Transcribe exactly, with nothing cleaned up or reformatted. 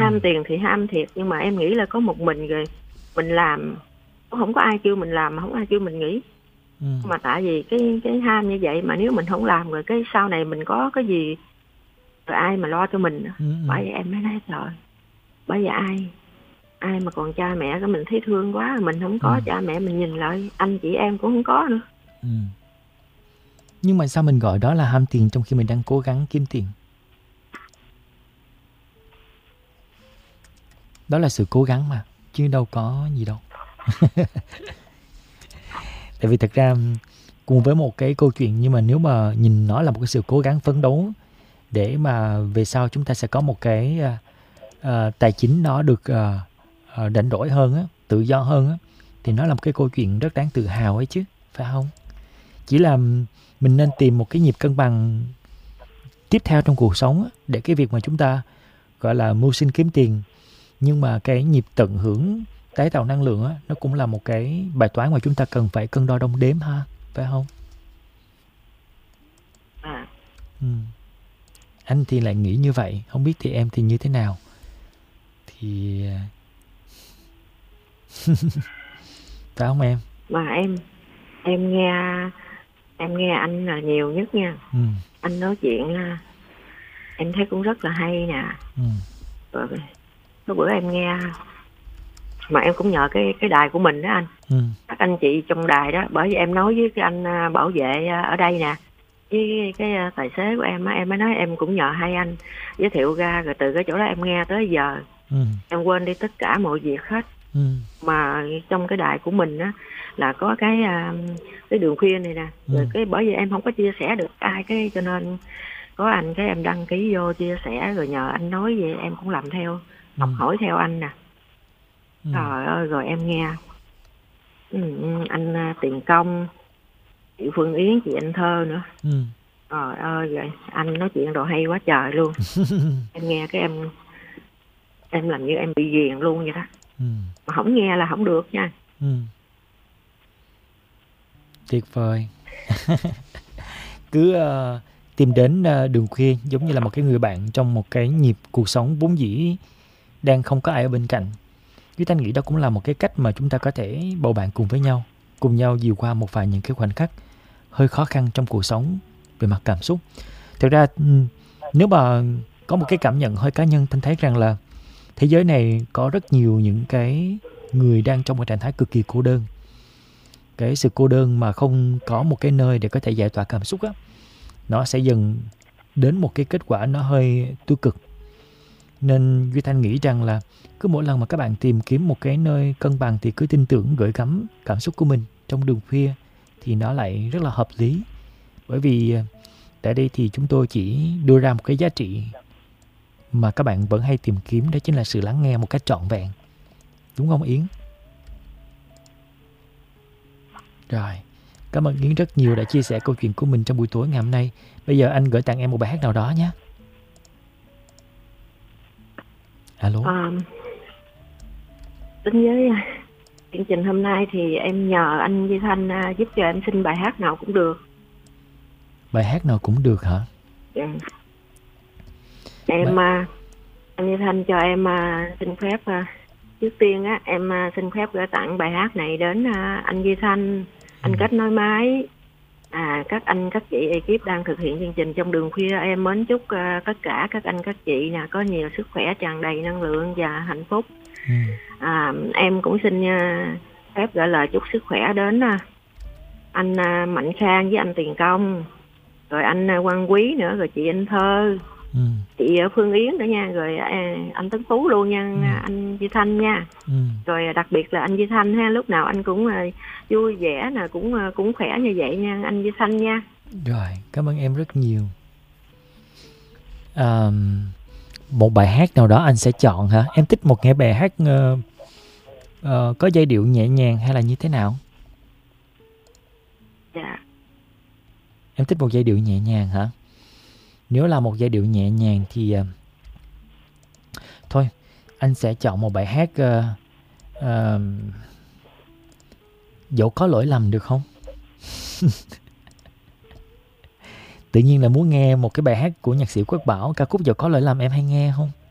Ham Ừ. tiền thì ham thiệt, nhưng mà em nghĩ là có một mình rồi mình làm, không có ai kêu mình làm mà không ai kêu mình nghỉ. Ừ. Mà tại vì cái cái ham như vậy mà nếu mình không làm rồi cái sau này mình có cái gì rồi ai mà lo cho mình. Ừ. Ừ. Bởi vậy em mới nói trời, bởi vậy ai ai mà còn cha mẹ cái mình thấy thương quá, mình không có Ừ. cha mẹ mình nhìn lại anh chị em cũng không có nữa. Ừ. Nhưng mà sao mình gọi đó là ham tiền trong khi mình đang cố gắng kiếm tiền? Đó là sự cố gắng mà, chứ đâu có gì đâu. Tại vì thật ra cùng với một cái câu chuyện, nhưng mà nếu mà nhìn nó là một cái sự cố gắng phấn đấu để mà về sau chúng ta sẽ có một cái uh, uh, tài chính nó được uh, uh, rảnh rỗi hơn á, tự do hơn á, thì nó là một cái câu chuyện rất đáng tự hào ấy chứ, phải không? Chỉ là mình nên tìm một cái nhịp cân bằng tiếp theo trong cuộc sống á, để cái việc mà chúng ta gọi là mưu sinh kiếm tiền, nhưng mà cái nhịp tận hưởng tái tạo năng lượng á, nó cũng là một cái bài toán mà chúng ta cần phải cân đo đong đếm ha, phải không? À. Ừ. Anh thì lại nghĩ như vậy, không biết thì em thì như thế nào? Thì phải không em? Mà em em nghe em nghe anh là nhiều nhất nha. Ừ. Anh nói chuyện em thấy cũng rất là hay nè. Ừ. Rồi cái bữa em nghe mà em cũng nhờ cái cái đài của mình đó anh. Ừ. Các anh chị trong đài đó, bởi vì em nói với cái anh bảo vệ ở đây nè, với cái tài xế của em á, em mới nói em cũng nhờ hai anh giới thiệu ra, rồi từ cái chỗ đó em nghe tới giờ. Ừ. Em quên đi tất cả mọi việc hết. Ừ. Mà trong cái đài của mình á là có cái cái đường khuyên này nè. Ừ. Rồi cái bởi vì em không có chia sẻ được ai, cái cho nên có anh cái em đăng ký vô chia sẻ, rồi nhờ anh nói vậy em cũng làm theo, học Ừ. hỏi theo anh nè. Ừ. Trời ơi, rồi em nghe ừ, anh Tiền Công, chị Phương Yến, chị Anh Thơ nữa. Ừ. Trời ơi, rồi anh nói chuyện đồ hay quá trời luôn. Em nghe cái em em làm như em bị ghiền luôn vậy đó. Ừ. Mà không nghe là không được nha. Ừ. Tuyệt vời. Cứ uh, tìm đến uh, đường khuya giống như là một cái người bạn trong một cái nhịp cuộc sống vốn dĩ đang không có ai ở bên cạnh. Với Thanh nghĩ đó cũng là một cái cách mà chúng ta có thể bầu bạn cùng với nhau, cùng nhau vượt qua một vài những cái khoảnh khắc hơi khó khăn trong cuộc sống về mặt cảm xúc. Thực ra nếu mà có một cái cảm nhận hơi cá nhân, Thanh thấy rằng là thế giới này có rất nhiều những cái người đang trong một trạng thái cực kỳ cô đơn. Cái sự cô đơn mà không có một cái nơi để có thể giải tỏa cảm xúc á, nó sẽ dần đến một cái kết quả nó hơi tiêu cực. Nên Duy Thanh nghĩ rằng là cứ mỗi lần mà các bạn tìm kiếm một cái nơi cân bằng thì cứ tin tưởng gửi gắm cảm xúc của mình trong đường khuya thì nó lại rất là hợp lý. Bởi vì tại đây thì chúng tôi chỉ đưa ra một cái giá trị mà các bạn vẫn hay tìm kiếm, đó chính là sự lắng nghe một cách trọn vẹn. Đúng không Yến? Rồi, cảm ơn Yến rất nhiều đã chia sẻ câu chuyện của mình trong buổi tối ngày hôm nay. Bây giờ anh gửi tặng em một bài hát nào đó nhé. Alo. À, tính với chương trình hôm nay thì em nhờ anh Duy Thanh giúp cho em xin bài hát nào cũng được. Bài hát nào cũng được hả? Ừ. Em Bà... anh Duy Thanh cho em xin phép, trước tiên á em xin phép gửi tặng bài hát này đến anh Duy Thanh, anh ừ. Kết Nối Máy, à, các anh các chị ekip đang thực hiện chương trình trong đường khuya. Em mến chúc uh, tất cả các anh các chị nè có nhiều sức khỏe, tràn đầy năng lượng và hạnh phúc. ừ. à, em cũng xin uh, phép gửi lời chúc sức khỏe đến uh, anh uh, Mạnh Khang với anh Tiền Công, rồi anh uh, Quang Quý nữa, rồi chị Anh Thơ, ừ. chị Phương Yến nữa nha, rồi uh, anh Tấn Tú luôn nha, ừ. anh Duy Thanh nha, ừ. rồi đặc biệt là anh Duy Thanh ha, lúc nào anh cũng uh, vui vẻ nè, cũng uh, cũng khỏe như vậy nha anh Duy Thanh nha. Rồi, cảm ơn em rất nhiều. À, một bài hát nào đó anh sẽ chọn hả? Em thích một nghe bài hát uh, uh, có giai điệu nhẹ nhàng hay là như thế nào? Dạ. Em thích một giai điệu nhẹ nhàng hả? Nếu là một giai điệu nhẹ nhàng thì uh, thôi, anh sẽ chọn một bài hát uh, uh, Dẫu Có Lỗi Lầm được không? Tự nhiên là muốn nghe một cái bài hát của nhạc sĩ Quốc Bảo, ca khúc Dẫu Có Lỗi Lầm, em hay nghe không?